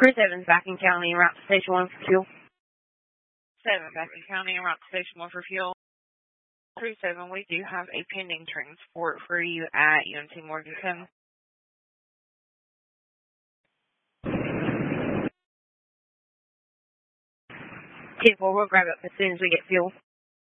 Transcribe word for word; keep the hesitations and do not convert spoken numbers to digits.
Crew seven's back in county, en route to station one for fuel. seven back in county, en route to station one for fuel. Crew seven, we do have a pending transport for you at U N C Morganton. ten four, we'll grab it as soon as we get fuel.